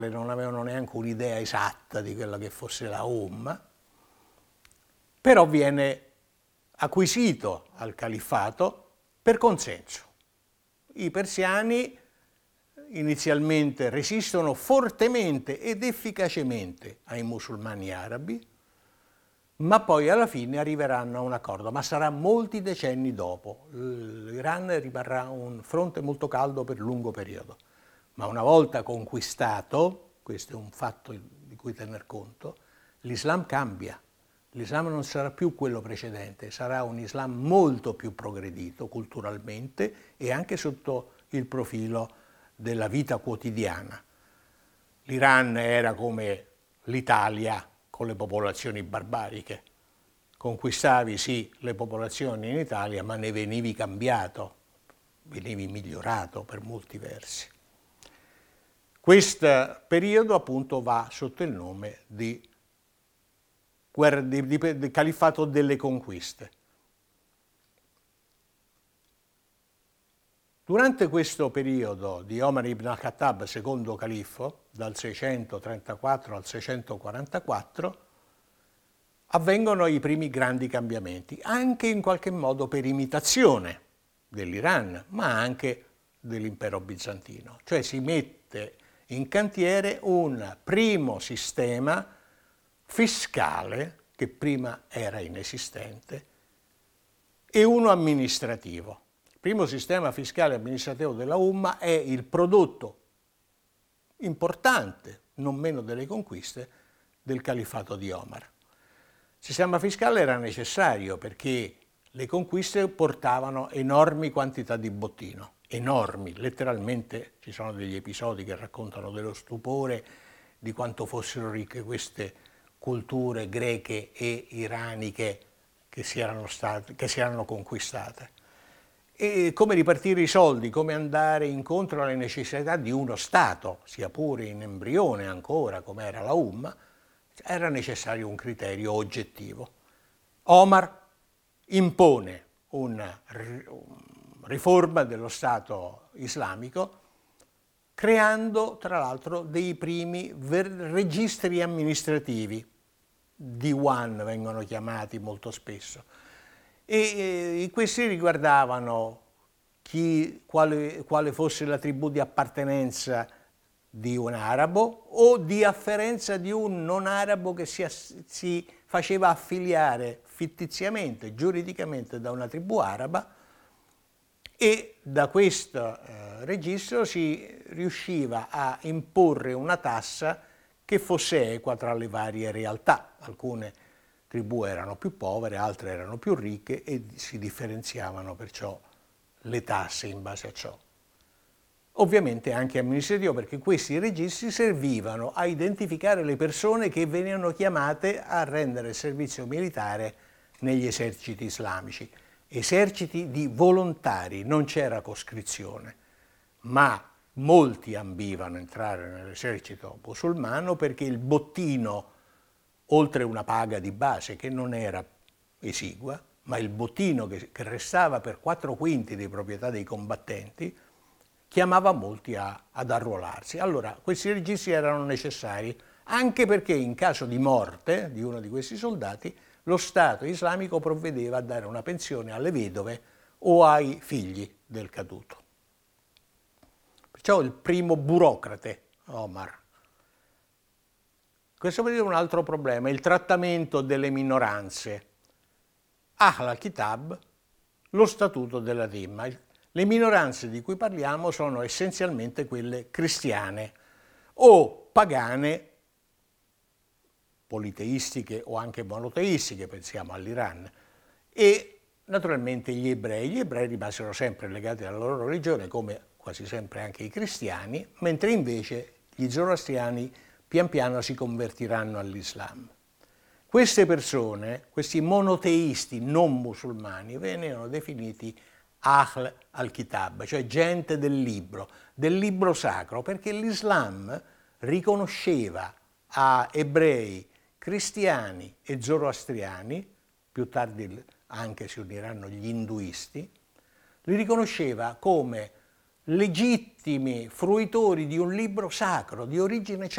non avevano neanche un'idea esatta di quella che fosse la Umma, però viene acquisito al califfato per consenso. I persiani inizialmente resistono fortemente ed efficacemente ai musulmani arabi, ma poi alla fine arriveranno a un accordo, ma sarà molti decenni dopo. L'Iran rimarrà un fronte molto caldo per lungo periodo, ma una volta conquistato, questo è un fatto di cui tener conto, l'Islam cambia. L'Islam non sarà più quello precedente, sarà un Islam molto più progredito culturalmente e anche sotto il profilo della vita quotidiana. L'Iran era come l'Italia con le popolazioni barbariche. Conquistavi sì le popolazioni in Italia, ma ne venivi cambiato, venivi migliorato per molti versi. Questo periodo appunto va sotto il nome di califfato delle conquiste. Durante questo periodo di Omar ibn al-Khattab, secondo califfo, dal 634 al 644, avvengono i primi grandi cambiamenti, anche in qualche modo per imitazione dell'Iran, ma anche dell'impero bizantino. Cioè si mette in cantiere un primo sistema fiscale, che prima era inesistente, e uno amministrativo. Il primo sistema fiscale e amministrativo della Umma è il prodotto importante, non meno delle conquiste, del califfato di Omar. Il sistema fiscale era necessario perché le conquiste portavano enormi quantità di bottino, enormi, letteralmente ci sono degli episodi che raccontano dello stupore di quanto fossero ricche queste culture greche e iraniche che si erano conquistate. E come ripartire i soldi, come andare incontro alle necessità di uno Stato, sia pure in embrione ancora, come era la Umma, era necessario un criterio oggettivo. Omar impone una riforma dello Stato islamico, creando tra l'altro dei primi registri amministrativi, Diwan vengono chiamati molto spesso, e questi riguardavano quale fosse la tribù di appartenenza di un arabo o di afferenza di un non arabo che si faceva affiliare fittiziamente, giuridicamente da una tribù araba, e da questo registro si riusciva a imporre una tassa che fosse equa tra le varie realtà. Alcune tribù erano più povere, altre erano più ricche e si differenziavano perciò le tasse in base a ciò. Ovviamente anche amministrativo, perché questi registri servivano a identificare le persone che venivano chiamate a rendere servizio militare negli eserciti islamici. Eserciti di volontari, non c'era coscrizione, ma molti ambivano a entrare nell'esercito musulmano perché il bottino, oltre una paga di base che non era esigua, ma il bottino che restava per 4/5 di proprietà dei combattenti, chiamava molti ad arruolarsi. Allora, questi registri erano necessari anche perché in caso di morte di uno di questi soldati, lo Stato islamico provvedeva a dare una pensione alle vedove o ai figli del caduto. Perciò il primo burocrate, Omar. Questo per dire un altro problema, il trattamento delle minoranze. Ahl al-Kitab, lo statuto della Dhimma. Le minoranze di cui parliamo sono essenzialmente quelle cristiane o pagane, politeistiche o anche monoteistiche, pensiamo all'Iran, e naturalmente gli ebrei. Gli ebrei rimasero sempre legati alla loro religione, come quasi sempre anche i cristiani, mentre invece gli zoroastriani pian piano si convertiranno all'Islam. Queste persone, questi monoteisti non musulmani, venivano definiti Ahl al-Kitab, cioè gente del libro sacro, perché l'Islam riconosceva a ebrei, cristiani e zoroastriani, più tardi anche si uniranno gli induisti, li riconosceva come legittimi fruitori di un libro sacro di origine